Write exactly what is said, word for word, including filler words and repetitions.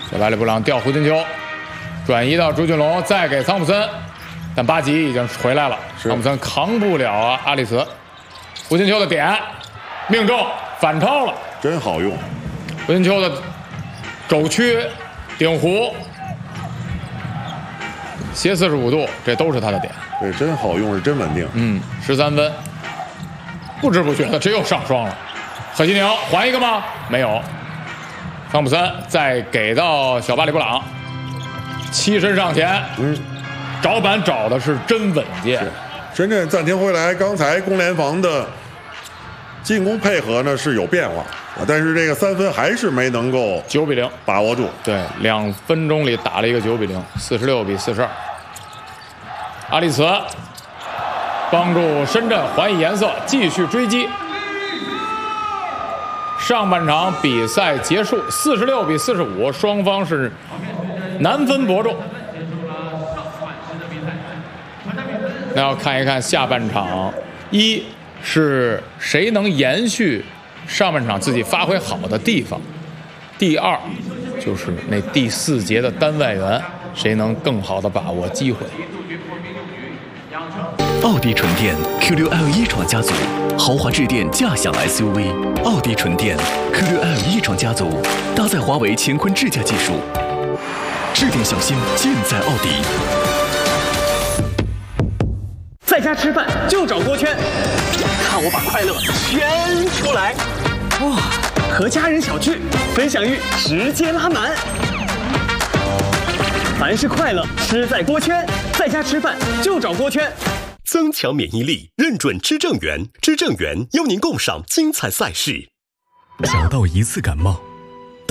小白里布朗吊胡金秋，转移到朱俊龙，再给汤普森，但巴吉已经回来了，汤普森扛不了啊！阿里茨，胡金秋的点命中，反超了， 真好用。 胡金秋的肘屈顶弧斜四十五度，这都是他的点。 对，真好用，是真稳定。 嗯，十三分，不知不觉的这又上双了。何西宁还一个吗？没有。汤普森再给到小巴里布朗，欺身上前，嗯，找板找的是真稳健。 深圳暂停回来，刚才攻联防的进攻配合呢是有变化，但是这个三分还是没能够九比零把握住。 对，两分钟里打了一个九比零，四十六比四十二。阿里茨帮助深圳还以颜色，继续追击。上半场比赛结束，四十六比四十五，双方是难分伯仲。那要看一看下半场，一是谁能延续上半场自己发挥好的地方，第二就是那第四节的单外援谁能更好的把握机会。 奥迪纯电 Q 六 L 一创家族，豪华智电驾享 S U V。奥迪纯电 Q 六 L 一创家族，搭载华为乾坤智驾技术，智电小新尽在奥迪。 在家吃饭就找锅圈，看我把快乐圈出来。哇，和家人小聚，分享欲直接拉满。凡是快乐，吃在锅圈。在家吃饭就找锅圈。 增强免疫力，认准知正源，知正源邀您共赏精彩赛事。 小到一次感冒，